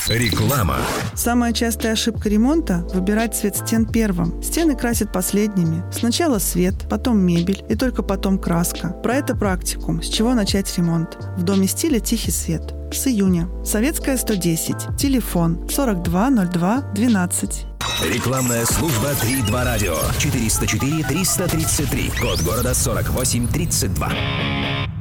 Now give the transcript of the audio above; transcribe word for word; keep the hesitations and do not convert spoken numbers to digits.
Реклама. Самая частая ошибка ремонта – выбирать цвет стен первым. Стены красят последними. Сначала свет, потом мебель и только потом краска. Про это практикум. С чего начать ремонт? В Доме стиля «Тихий свет». С июня. Советская, сто десять. Телефон сорок два ноль два двенадцать. Рекламная служба три два радио. четыреста четыре триста тридцать три. Код города сорок восемь тридцать два.